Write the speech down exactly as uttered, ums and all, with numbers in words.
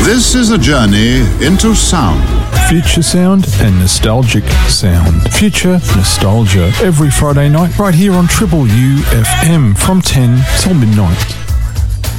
This is a journey into sound. Future sound and nostalgic sound. Future nostalgia every Friday night right here on Triple U F M from ten till midnight.